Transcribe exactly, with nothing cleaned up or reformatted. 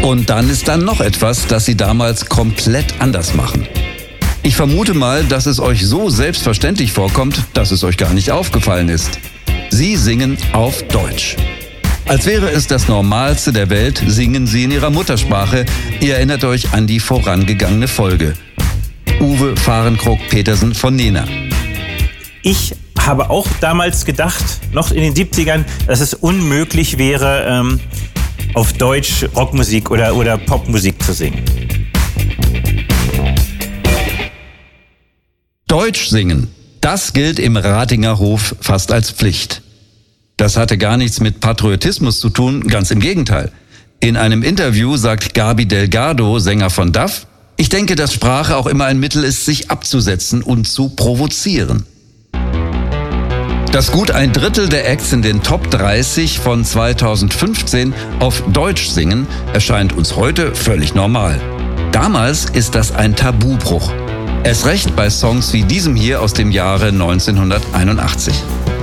Und dann ist da noch etwas, das sie damals komplett anders machen. Ich vermute mal, dass es euch so selbstverständlich vorkommt, dass es euch gar nicht aufgefallen ist. Sie singen auf Deutsch. Als wäre es das Normalste der Welt, singen sie in ihrer Muttersprache. Ihr erinnert euch an die vorangegangene Folge. Uwe Fahrenkrog-Petersen von Nena. Ich habe auch damals gedacht, noch in den siebzigern, dass es unmöglich wäre, ähm, auf Deutsch Rockmusik oder, oder Popmusik zu singen. Deutsch singen, das gilt im Ratinger Hof fast als Pflicht. Das hatte gar nichts mit Patriotismus zu tun, ganz im Gegenteil. In einem Interview sagt Gabi Delgado, Sänger von D A F, ich denke, dass Sprache auch immer ein Mittel ist, sich abzusetzen und zu provozieren. Dass gut ein Drittel der Acts in den Top dreißig von zweitausendfünfzehn auf Deutsch singen, erscheint uns heute völlig normal. Damals ist das ein Tabubruch. Erst recht bei Songs wie diesem hier aus dem Jahre neunzehnhunderteinundachtzig.